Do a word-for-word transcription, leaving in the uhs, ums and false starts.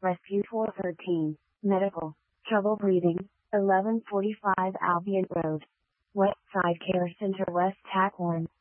Rescue four thirteen, Medical, Trouble Breathing, eleven forty-five Albion Road. West Side Care Center West Tack one.